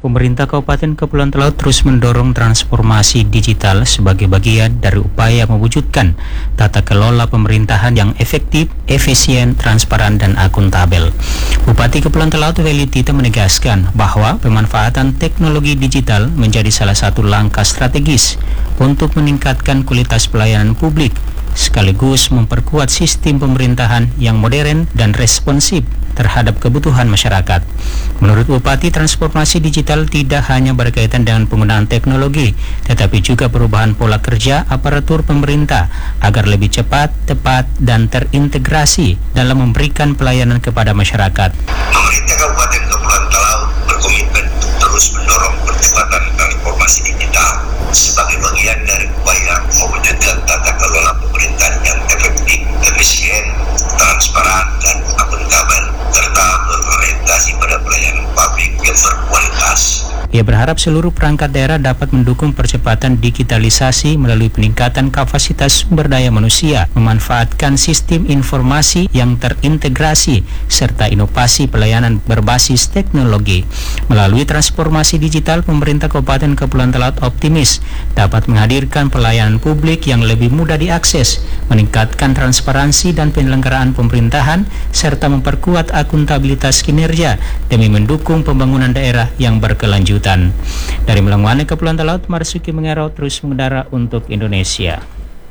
Pemerintah Kabupaten Kepulauan Talaut terus mendorong transformasi digital sebagai bagian dari upaya mewujudkan tata kelola pemerintahan yang efektif, efisien, transparan, dan akuntabel. Bupati Kepulauan Talaut Weli Tita menegaskan bahwa pemanfaatan teknologi digital menjadi salah satu langkah strategis untuk meningkatkan kualitas pelayanan publik sekaligus memperkuat sistem pemerintahan yang modern dan responsif terhadap kebutuhan masyarakat. Menurut Bupati, transformasi digital tidak hanya berkaitan dengan penggunaan teknologi, tetapi juga perubahan pola kerja aparatur pemerintah agar lebih cepat, tepat, dan terintegrasi dalam memberikan pelayanan kepada masyarakat. Pemerintah Kabupaten Kepulauan Talaut berkomitmen untuk terus mendorong percepatan transformasi digital sebagai bagian dari upaya mewujudkan tata kelola pemerintahan yang efektif, efisien, transparan, dan akuntabel, serta berorientasi pada pelayanan publik yang berkualitas. Ia berharap seluruh perangkat daerah dapat mendukung percepatan digitalisasi melalui peningkatan kapasitas sumber daya manusia, memanfaatkan sistem informasi yang terintegrasi, serta inovasi pelayanan berbasis teknologi. Melalui transformasi digital, pemerintah Kabupaten Kepulauan Talaut optimis dapat menghadirkan pelayanan publik yang lebih mudah diakses, meningkatkan transparansi dan penyelenggaraan pemerintahan, serta memperkuat akuntabilitas kinerja demi mendukung pembangunan daerah yang berkelanjutan. Dari Melangwane, Kepulauan Talaut, Marsuki Mengero terus mengudara untuk Indonesia.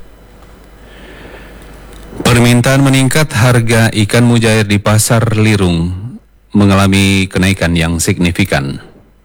Permintaan meningkat, harga ikan mujair di Pasar Lirung mengalami kenaikan yang signifikan.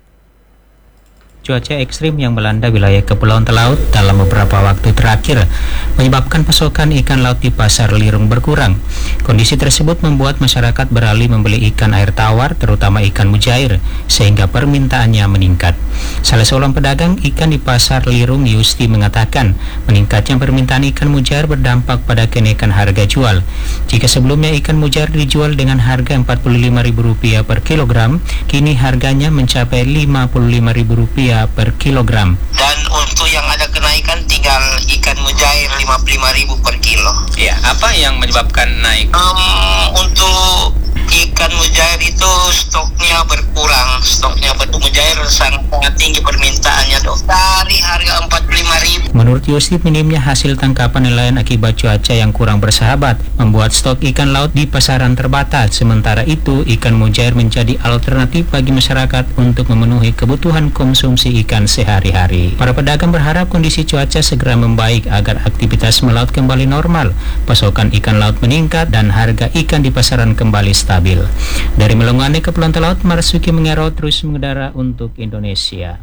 Cuaca ekstrim yang melanda wilayah Kepulauan Talaut dalam beberapa waktu terakhir menyebabkan pasokan ikan laut di Pasar Lirung berkurang. Kondisi tersebut membuat masyarakat beralih membeli ikan air tawar, terutama ikan mujair, sehingga permintaannya meningkat. Salah seorang pedagang ikan di Pasar Lirung, Yusti, mengatakan meningkatnya permintaan ikan mujair berdampak pada kenaikan harga jual. Jika sebelumnya ikan mujair dijual dengan harga Rp45.000 per kilogram, kini harganya mencapai Rp55.000 per kilogram. Dan untuk yang ada kenaikan tinggal ikan mujair Rp55.000 per kilo. Ya, apa yang menyebabkan naik? Untuk ikan mujair itu stoknya berkurang. Mujair sangat tinggi permintaannya, Dok. Dari harga Rp45.000. Menurut Yusuf, minimnya hasil tangkapan nelayan akibat cuaca yang kurang bersahabat membuat stok ikan laut di pasaran terbatas. Sementara itu, ikan mujair menjadi alternatif bagi masyarakat untuk memenuhi kebutuhan konsumsi ikan sehari-hari. Para pedagang berharap kondisi cuaca segera membaik agar aktivitas melaut kembali normal, pasokan ikan laut meningkat, dan harga ikan di pasaran kembali stabil. Dari Melangwane, Kepulauan Talaut, Marsuki Mengero terus mengudara untuk Indonesia.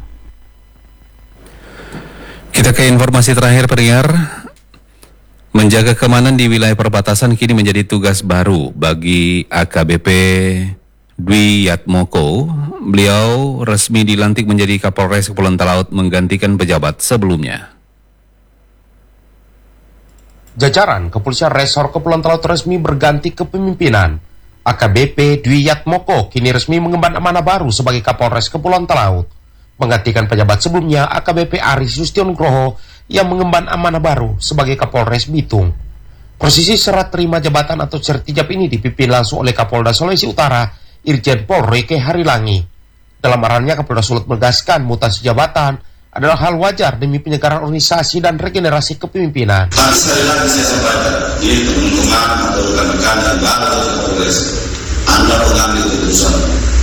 Kita ke informasi terakhir, pendengar. Menjaga keamanan di wilayah perbatasan kini menjadi tugas baru bagi AKBP Dwi Yatmoko. Beliau resmi dilantik menjadi Kapolres Kepulauan Talaut menggantikan pejabat sebelumnya. Jajaran Kepolisian Resor Kepulauan Talaut resmi berganti kepemimpinan. AKBP Dwi Yatmoko kini resmi mengemban amanah baru sebagai Kapolres Kepulauan Talaut, menggantikan pejabat sebelumnya AKBP Aris Yustion Nugroho yang mengemban amanah baru sebagai Kapolres Bitung. Prosesi serah terima jabatan atau sertijab ini dipimpin langsung oleh Kapolda Sulawesi Utara, Irjen Pol Reke Harilangi. Dalam arahannya, Kapolda Sulut menegaskan mutasi jabatan adalah hal wajar demi penyelenggaraan organisasi dan regenerasi kepemimpinan. Sekali lagi saya sampaikan, ini teman-teman atau rekan-rekan yang baru Kapolres, Anda mengambil keputusan